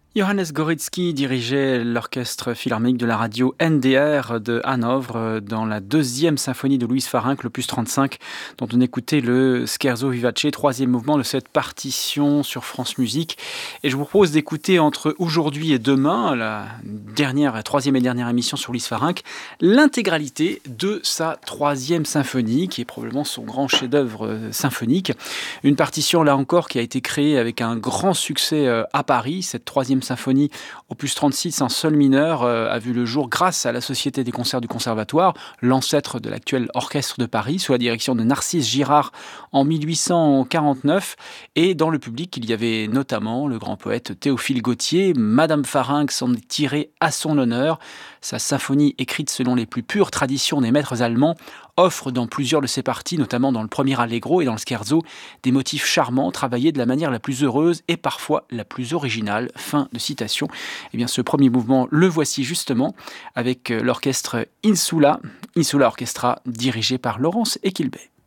Johannes Gorecki dirigeait l'orchestre philharmonique de la radio NDR de Hanovre dans la deuxième symphonie de Louise Farinck, l'opus 35, dont on écoutait le Scherzo vivace, troisième mouvement de cette partition sur France Musique. Et je vous propose d'écouter entre aujourd'hui et demain, troisième et dernière émission sur Louise Farinck, l'intégralité de sa troisième symphonie, qui est probablement son grand chef-d'œuvre symphonique. Une partition, là encore, qui a été créée avec un grand succès à Paris. Cette troisième symphonie, opus 36 en sol mineur, a vu le jour grâce à la Société des concerts du Conservatoire, l'ancêtre de l'actuel Orchestre de Paris, sous la direction de Narcisse Girard en 1849. Et dans le public, il y avait notamment le grand poète Théophile Gautier. Madame Farinck s'en est tirée à son honneur. Sa symphonie, écrite selon les plus pures traditions des maîtres allemands, offre dans plusieurs de ses parties, notamment dans le premier allegro et dans le scherzo, des motifs charmants, travaillés de la manière la plus heureuse et parfois la plus originale. Fin de citation. Eh bien, ce premier mouvement, le voici justement avec l'orchestre Insula Orchestra, dirigé par Laurence Equilbet.